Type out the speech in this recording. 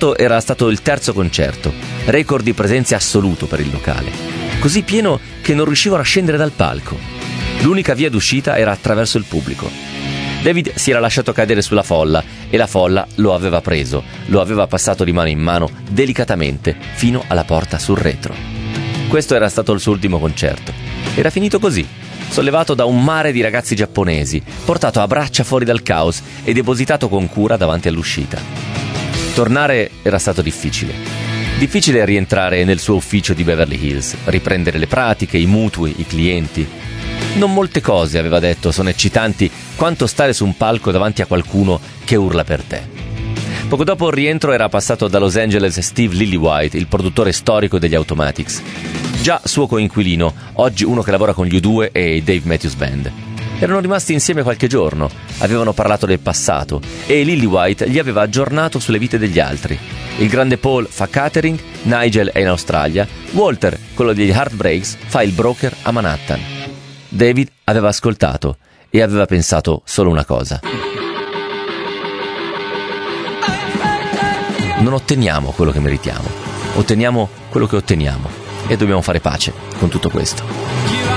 2008 era stato il terzo concerto, record di presenza assoluto per il locale, così pieno che non riuscivano a scendere dal palco. L'unica via d'uscita era attraverso il pubblico. David si era lasciato cadere sulla folla e la folla lo aveva preso, lo aveva passato di mano in mano delicatamente fino alla porta sul retro. Questo era stato il suo ultimo concerto. Era finito così, sollevato da un mare di ragazzi giapponesi, portato a braccia fuori dal caos e depositato con cura davanti all'uscita. Tornare era stato difficile. Difficile rientrare nel suo ufficio di Beverly Hills, riprendere le pratiche, i mutui, i clienti. Non molte cose, aveva detto, sono eccitanti quanto stare su un palco davanti a qualcuno che urla per te. Poco dopo il rientro era passato da Los Angeles Steve Lillywhite, il produttore storico degli Automatics. Già suo coinquilino, oggi uno che lavora con gli U2 e i Dave Matthews Band. Erano rimasti insieme qualche giorno, avevano parlato del passato e Lillywhite gli aveva aggiornato sulle vite degli altri. Il grande Paul fa catering, Nigel è in Australia, Walter, quello degli Heartbreaks, fa il broker a Manhattan. David aveva ascoltato e aveva pensato solo una cosa. Non otteniamo quello che meritiamo, otteniamo quello che otteniamo e dobbiamo fare pace con tutto questo.